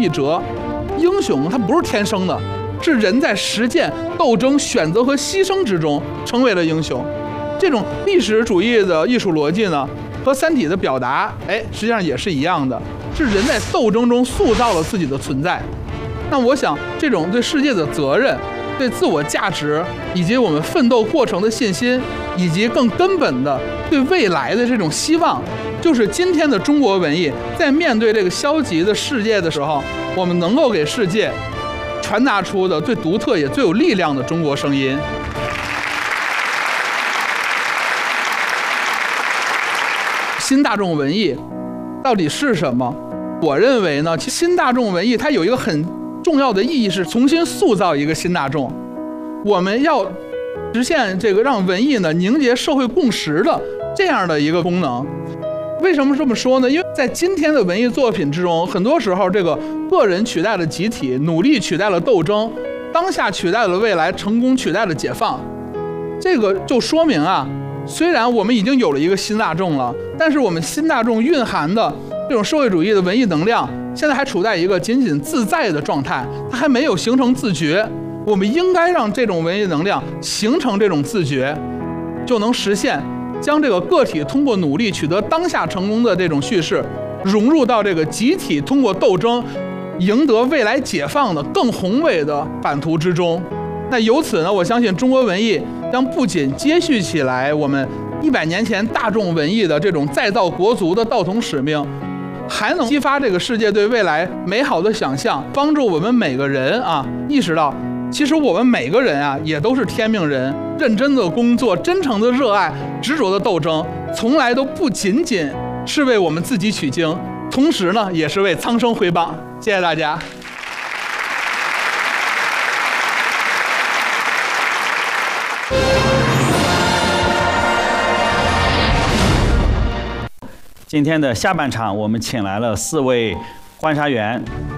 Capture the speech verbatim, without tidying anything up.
一折。英雄他不是天生的，是人在实践、斗争、选择和牺牲之中成为了英雄。这种历史主义的艺术逻辑呢，和《三体》的表达，哎，实际上也是一样的，是人在斗争中塑造了自己的存在。那我想，这种对世界的责任、对自我价值，以及我们奋斗过程的信心，以及更根本的对未来的这种希望，就是今天的中国文艺在面对这个消极的世界的时候，我们能够给世界传达出的最独特也最有力量的中国声音。新大众文艺到底是什么？我认为呢，其实新大众文艺它有一个很重要的意义，是重新塑造一个新大众。我们要实现这个让文艺呢凝结社会共识的这样的一个功能。为什么这么说呢？因为在今天的文艺作品之中，很多时候这个个人取代了集体，努力取代了斗争，当下取代了未来，成功取代了解放。这个就说明啊，虽然我们已经有了一个新大众了，但是我们新大众蕴含的这种社会主义的文艺能量，现在还处在一个仅仅自在的状态，它还没有形成自觉。我们应该让这种文艺能量形成这种自觉，就能实现将这个个体通过努力取得当下成功的这种叙事，融入到这个集体通过斗争赢得未来解放的更宏伟的版图之中。那由此呢，我相信中国文艺将不仅接续起来我们一百年前大众文艺的这种再造国族的道统使命，还能激发这个世界对未来美好的想象，帮助我们每个人啊意识到，其实我们每个人啊也都是天命人，认真的工作，真诚的热爱，执着的斗争，从来都不仅仅是为我们自己取经，同时呢也是为苍生挥棒。谢谢大家。 今天的下半场，我们请来了四位观察员，